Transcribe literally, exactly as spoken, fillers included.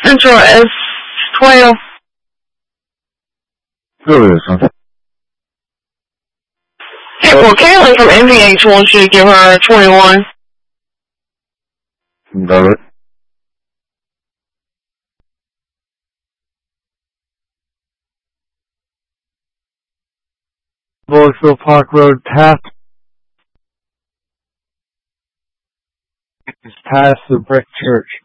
Central S twelve. Who is it? Yeah, well, Caitlin from M V H wants you to give her twenty-one. Got it. Louisville Park Road, past, it's past the brick church.